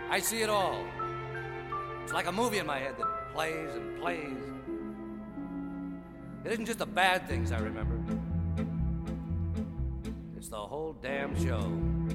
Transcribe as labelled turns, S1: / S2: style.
S1: I see it all. It's like a movie in my head that plays and plays. It isn't just the bad things I remember. It's the whole damn show.